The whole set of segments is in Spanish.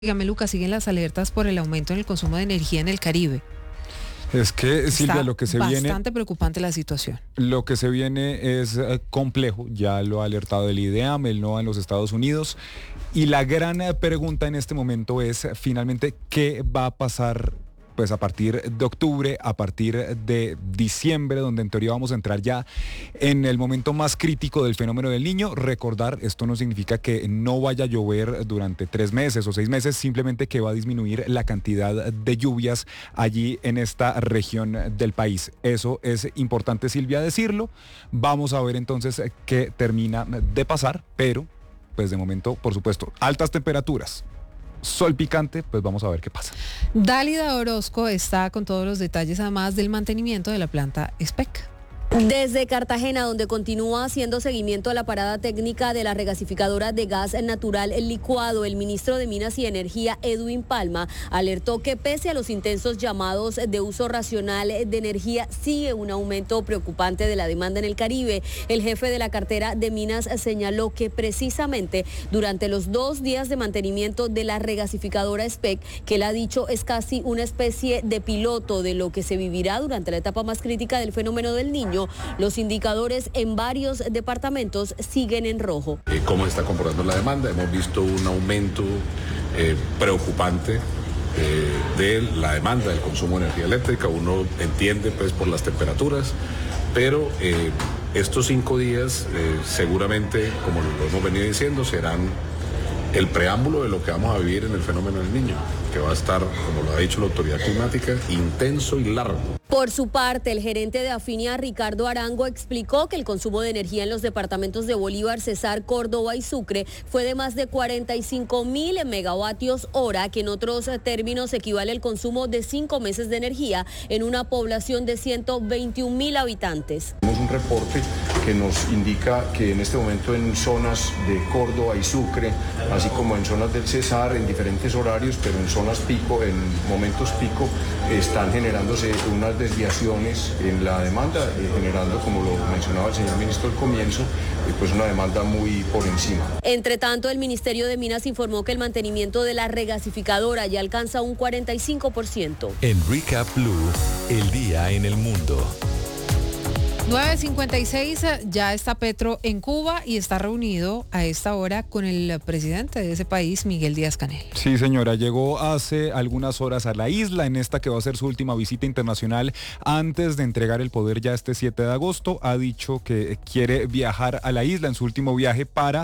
Dígame, Lucas, siguen las alertas por el aumento en el consumo de energía en el Caribe. Es que, Silvia, Está lo que se bastante preocupante la situación. lo que se viene es complejo. Ya lo ha alertado el IDEAM, el NOAA en los Estados Unidos. Y la gran pregunta en este momento es finalmente qué va a pasar pues a partir de octubre, a partir de diciembre, donde en teoría vamos a entrar ya en el momento más crítico del fenómeno del Niño. Recordar, esto no significa que no vaya a llover durante 3 meses o 6 meses, simplemente que va a disminuir la cantidad de lluvias allí en esta región del país. Eso es importante, Silvia, decirlo. Vamos a ver entonces qué termina de pasar, pero pues de momento, por supuesto, altas temperaturas. Sol picante, pues vamos a ver qué pasa. Dálida Orozco está con todos los detalles, además del mantenimiento de la planta SPEC. Desde Cartagena, donde continúa haciendo seguimiento a la parada técnica de la regasificadora de gas natural licuado, el ministro de Minas y Energía, Edwin Palma, alertó que pese a los intensos llamados de uso racional de energía, sigue un aumento preocupante de la demanda en el Caribe. El jefe de la cartera de Minas señaló que precisamente durante los 2 días de mantenimiento de la regasificadora SPEC, que él ha dicho es casi una especie de piloto de lo que se vivirá durante la etapa más crítica del fenómeno del Niño, los indicadores en varios departamentos siguen en rojo. ¿Cómo está comportando la demanda? Hemos visto un aumento preocupante de la demanda del consumo de energía eléctrica. Uno entiende pues por las temperaturas, pero estos 5 días seguramente, como lo hemos venido diciendo, serán el preámbulo de lo que vamos a vivir en el fenómeno del Niño, que va a estar, como lo ha dicho la autoridad climática, intenso y largo. Por su parte, el gerente de Afinia, Ricardo Arango, explicó que el consumo de energía en los departamentos de Bolívar, Cesar, Córdoba y Sucre fue de más de 45.000 megavatios hora, que en otros términos equivale al consumo de 5 meses de energía en una población de 121.000 habitantes. Tenemos un reporte que nos indica que en este momento en zonas de Córdoba y Sucre, así como en zonas del Cesar, en diferentes horarios, pero en zonas pico, en momentos pico, están generándose unas desviaciones en la demanda, generando, como lo mencionaba el señor ministro al comienzo, pues una demanda muy por encima. Entre tanto, el Ministerio de Minas informó que el mantenimiento de la regasificadora ya alcanza un 45%. En Recap Blue, el día en el mundo. 9:56, ya está Petro en Cuba y está reunido a esta hora con el presidente de ese país, Miguel Díaz-Canel. Sí, señora, llegó hace algunas horas a la isla en esta que va a ser su última visita internacional antes de entregar el poder ya este 7 de agosto. Ha dicho que quiere viajar a la isla en su último viaje para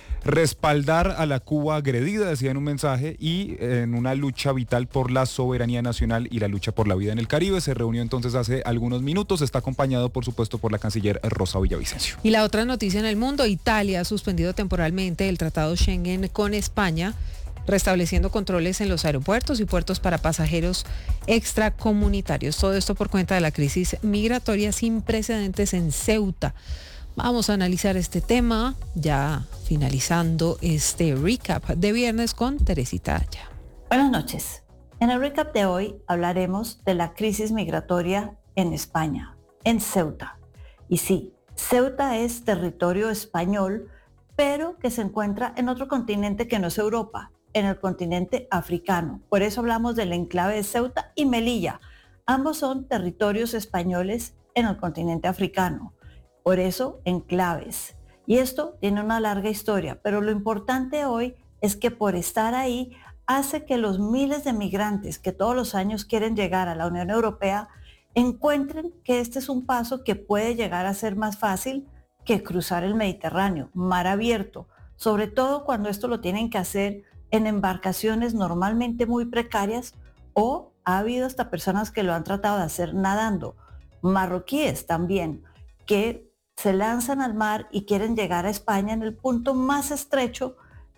respaldar a la Cuba agredida, decía en un mensaje, y en una lucha vital por la soberanía nacional y la lucha por la vida en el Caribe. Se reunió entonces hace algunos minutos, está acompañado por supuesto por la canciller Rosa Villavicencio. Y la otra noticia en el mundo: Italia ha suspendido temporalmente el Tratado Schengen con España, restableciendo controles en los aeropuertos y puertos para pasajeros extracomunitarios. Todo esto por cuenta de la crisis migratoria sin precedentes en Ceuta. Vamos a analizar este tema ya finalizando este recap de viernes con Teresita Aya. Buenas noches. En el recap de hoy hablaremos de la crisis migratoria en España, en Ceuta. Y sí, Ceuta es territorio español, pero que se encuentra en otro continente que no es Europa, en el continente africano. Por eso hablamos del enclave de Ceuta y Melilla. Ambos son territorios españoles en el continente africano. Por eso, enclaves. Y esto tiene una larga historia, pero lo importante hoy es que por estar ahí hace que los miles de migrantes que todos los años quieren llegar a la Unión Europea encuentren que este es un paso que puede llegar a ser más fácil que cruzar el Mediterráneo, mar abierto, sobre todo cuando esto lo tienen que hacer en embarcaciones normalmente muy precarias, o ha habido hasta personas que lo han tratado de hacer nadando, marroquíes también, que se lanzan al mar y quieren llegar a España en el punto más estrecho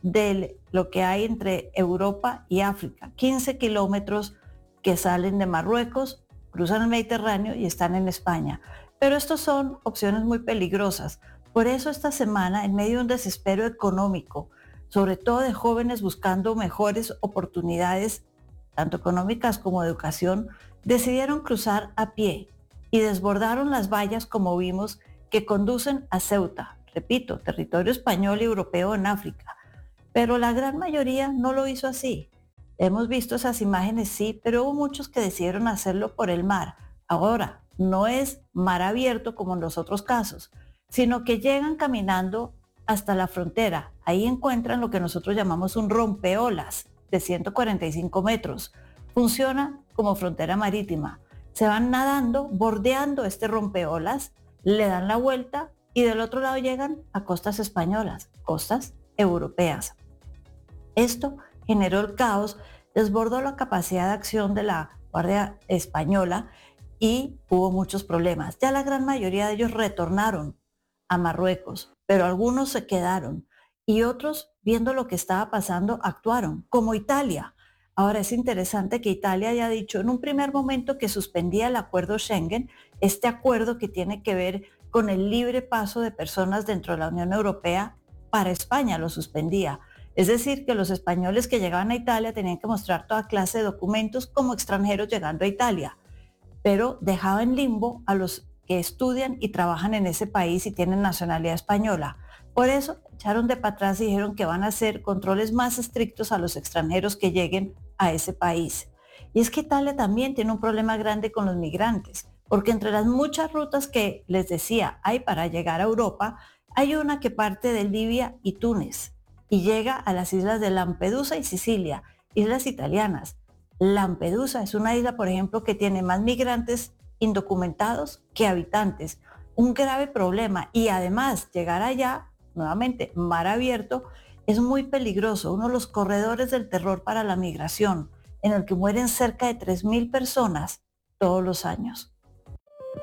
de lo que hay entre Europa y África. 15 kilómetros que salen de Marruecos, cruzan el Mediterráneo y están en España. Pero estas son opciones muy peligrosas. Por eso esta semana, en medio de un desespero económico, sobre todo de jóvenes buscando mejores oportunidades, tanto económicas como de educación, decidieron cruzar a pie y desbordaron las vallas, como vimos, que conducen a Ceuta, repito, territorio español y europeo en África. Pero la gran mayoría no lo hizo así. Hemos visto esas imágenes, sí, pero hubo muchos que decidieron hacerlo por el mar. Ahora, no es mar abierto como en los otros casos, sino que llegan caminando hasta la frontera. Ahí encuentran lo que nosotros llamamos un rompeolas de 145 metros. Funciona como frontera marítima. Se van nadando, bordeando este rompeolas, le dan la vuelta y del otro lado llegan a costas españolas, costas europeas. Esto generó el caos, desbordó la capacidad de acción de la Guardia Española y hubo muchos problemas. Ya la gran mayoría de ellos retornaron a Marruecos, pero algunos se quedaron y otros, viendo lo que estaba pasando, actuaron, como Italia. Ahora es interesante que Italia haya dicho en un primer momento que suspendía el acuerdo Schengen, este acuerdo que tiene que ver con el libre paso de personas dentro de la Unión Europea. Para España lo suspendía. Es decir, que los españoles que llegaban a Italia tenían que mostrar toda clase de documentos como extranjeros llegando a Italia, pero dejaba en limbo a los que estudian y trabajan en ese país y tienen nacionalidad española. Por eso echaron de para atrás y dijeron que van a hacer controles más estrictos a los extranjeros que lleguen a ese país. Y es que Italia también tiene un problema grande con los migrantes, porque entre las muchas rutas que les decía hay para llegar a Europa, hay una que parte de Libia y Túnez y llega a las islas de Lampedusa y Sicilia, islas italianas. Lampedusa es una isla, por ejemplo, que tiene más migrantes indocumentados que habitantes. Un grave problema. Y además, llegar allá, nuevamente, mar abierto, es muy peligroso. Uno de los corredores del terror para la migración, en el que mueren cerca de 3.000 personas todos los años.